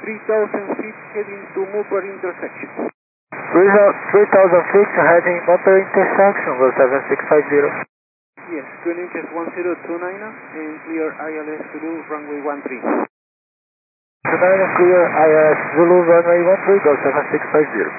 3000 feet heading to Mupper intersection. 3000 feet heading Mupper intersection, go 7650. Yes, twin inches 1029 and clear ILS Zulu runway 13. Tonight clear ILS Zulu runway 13, go 7650.